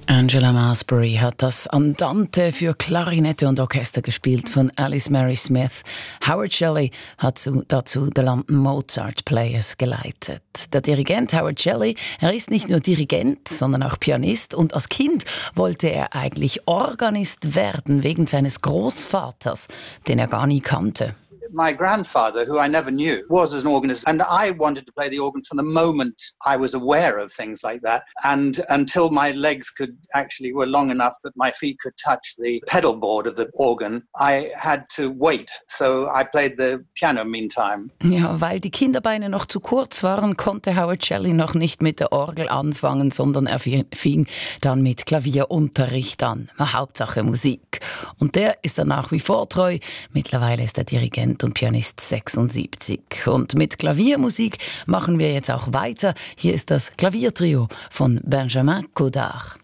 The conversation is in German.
Angela Masbury hat das Andante für Klarinette und Orchester gespielt von Alice Mary Smith. Howard Shelley hat dazu The London Mozart Players geleitet. Der Dirigent Howard Shelley, er ist nicht nur Dirigent, sondern auch Pianist, und als Kind wollte er eigentlich Organist werden, wegen seines Großvaters, den er gar nie kannte. My grandfather, who I never knew, was an organist, and I wanted to play the organ from the moment I was aware of things like that, and until my legs were long enough that my feet could touch the pedal board of the organ, I had to wait. So I played the piano meantime. Ja, weil die Kinderbeine noch zu kurz waren, konnte Howard Shelley noch nicht mit der Orgel anfangen, sondern er fing dann mit Klavierunterricht an. Hauptsache Musik. Und der ist er nach wie vor treu. Mittlerweile ist er Dirigent und Pianist 76. Und mit Klaviermusik machen wir jetzt auch weiter. Hier ist das Klaviertrio von Benjamin Godard.